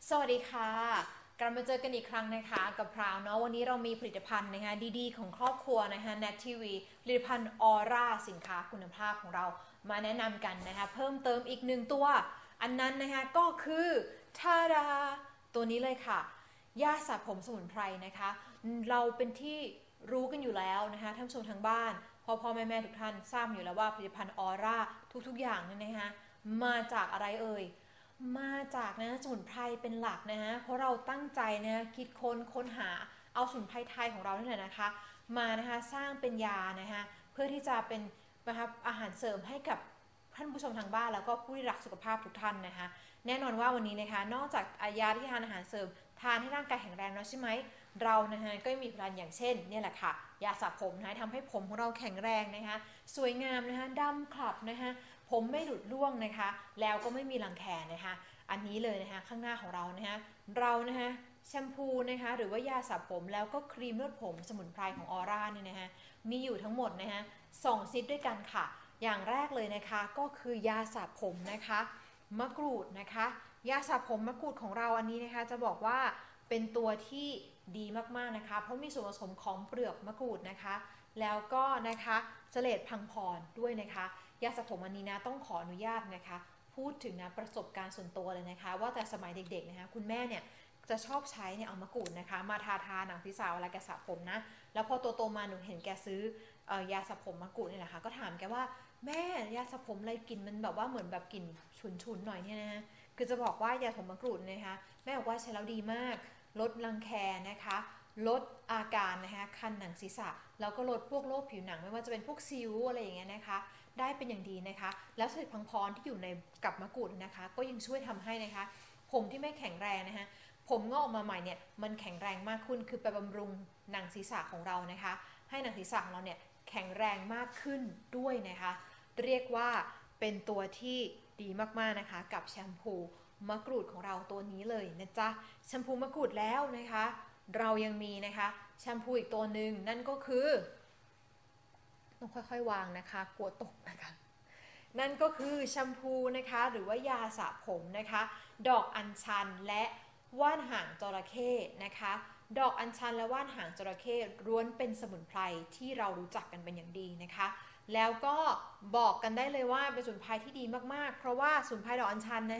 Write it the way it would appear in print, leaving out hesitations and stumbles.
สวัสดีค่ะกลับมาเจอกันอีกครั้งนะคะกับพราวเนาะวันนี้เรามีผลิตภัณฑ์นะคะดีๆของครอบครัวนะคะ Nat TV ผลิตภัณฑ์ออร่าสินค้าคุณภาพของเรามาแนะนำกันนะคะเพิ่มเติมอีกหนึ่งตัวอันนั้นนะคะก็คือทาดาตัวนี้เลยค่ะยาสระผมสมุนไพรนะคะเราเป็นที่รู้กันอยู่แล้วนะคะท่านผู้ชมทางบ้านพ่อแม่ทุกท่านทราบอยู่แล้วว่าผลิตภัณฑ์ออร่าทุกๆอย่างนี่นะคะมาจากอะไรเอ่ยมาจากนะสมุนไพรเป็นหลักนะฮะเพราะเราตั้งใจนะคิดค้นหาเอาสมุนไพรไทยของเราเนี่ยนะคะมานะคะสร้างเป็นยานะคะเพื่อที่จะเป็นนะคะอาหารเสริมให้กับท่านผู้ชมทางบ้านแล้วก็ผู้ที่รักสุขภาพทุกท่านนะคะแน่นอนว่าวันนี้นะคะนอกจากยาที่ทานอาหารเสริมทานให้ร่างกายแข็งแรงแล้วใช่ไหมเรานะคะก็มีผลิตภัณฑ์อย่างเช่นเนี่ยแหละค่ะยาสระผมนะคะทำให้ผมของเราแข็งแรงนะคะสวยงามนะคะดำคลับนะคะผมไม่หลุดร่วงนะคะแล้วก็ไม่มีรังแคนะคะอันนี้เลยนะคะข้างหน้าของเรานะคะเรานะคะแชมพูนะคะหรือว่ายาสระผมแล้วก็ครีมนวดผมสมุนไพรของออร่าเนี่ยนะคะมีอยู่ทั้งหมดนะคะ2ซิทด้วยกันค่ะอย่างแรกเลยนะคะก็คือยาสระผมนะคะมะกรูดนะคะยาสระผมมะกรูดของเราอันนี้นะคะจะบอกว่าเป็นตัวที่ดีมากๆนะคะเพราะมีส่วนผสมของเปลือกมะกรูดนะคะแล้วก็นะคะเสลดพังพรด้วยนะคะยาสระผมอันนี้นะต้องขออนุญาตนะคะพูดถึงนะประสบการณ์ส่วนตัวเลยนะคะว่าแต่สมัยเด็กๆนะคะคุณแม่เนี่ยจะชอบใช้เนี่ยเอามะกรูดนะคะมาทาหนังศีรษะเวลาแกสระผมนะแล้วพอโตมาหนูเห็นแกซื้อยาสระผมมะกรูดนี่แหละค่ะก็ถามแกว่าแม่ยาสระผมอะไรกลิ่นมันแบบว่าเหมือนแบบกลิ่นฉุนๆหน่อยเนี่ยนะคือจะบอกว่ายาสระผมมะกรูดนะคะแม่บอกว่าใช้แล้วดีมากลดรังแคนะคะลดอาการนะคะคันหนังศีรษะแล้วก็ลดพวกโรคผิวหนังไม่ว่าจะเป็นพวกซิวอะไรอย่างเงี้ยนะคะได้เป็นอย่างดีนะคะแล้วสลิดพังพรที่อยู่ในกับมะกรูดนะคะก็ยังช่วยทำให้นะคะผมที่ไม่แข็งแรงนะคะผมงอกออกมาใหม่เนี่ยมันแข็งแรงมากขึ้นคือไปบำรุงหนังศีรษะของเรานะคะให้หนังศีรษะของเราเนี่ยแข็งแรงมากขึ้นด้วยนะคะเรียกว่าเป็นตัวที่ดีมากๆนะคะกับแชมพูมะกรูดของเราตัวนี้เลยนะจ๊ะแชมพูมะกรูดแล้วนะคะเรายังมีนะคะแชมพูอีกตัวหนึ่งนั่นก็คือต้องค่อยๆวางนะคะกลัวตกนะคะนั่นก็คือแชมพูนะคะหรือว่ายาสระผมนะคะดอกอัญชันและว่านหางจระเข้นะคะดอกอัญชันและว่านหางจระเข้ล้วนเป็นสมุนไพรที่เรารู้จักกันเป็นอย่างดีนะคะแล้วก็บอกกันได้เลยว่าเป็นสมุนไพรที่ดีมากๆเพราะว่าสมุนไพรดอกอัญชันนะ